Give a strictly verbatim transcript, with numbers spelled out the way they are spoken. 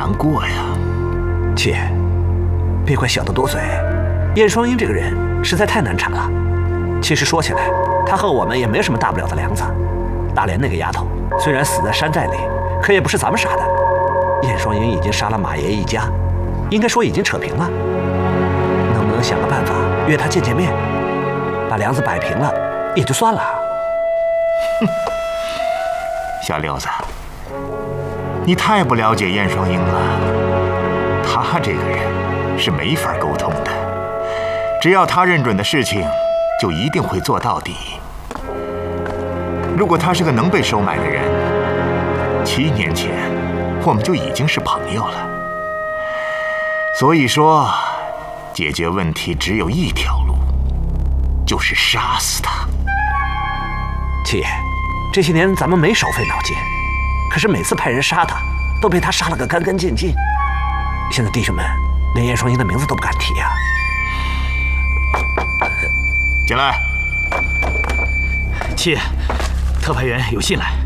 难过呀。 妾，别怪小的多嘴。燕双英这个人实在太难缠了。其实说起来，他和我们也没什么大不了的梁子。大莲那个丫头虽然死在山寨里，可也不是咱们杀的。燕双英已经杀了马爷一家，应该说已经扯平了。能不能想个办法约他见见面，把梁子摆平了也就算了。 哼，小六子，你太不了解燕双英了。他这个人是没法沟通的，只要他认准的事情，就一定会做到底。如果他是个能被收买的人，七年前我们就已经是朋友了。所以说，解决问题只有一条路，就是杀死他。 七爷，这些年咱们没少费脑筋，可是每次派人杀他，都被他杀了个干干净净。现在弟兄们连燕双英的名字都不敢提呀、 进来。 七爷，特派员有信来。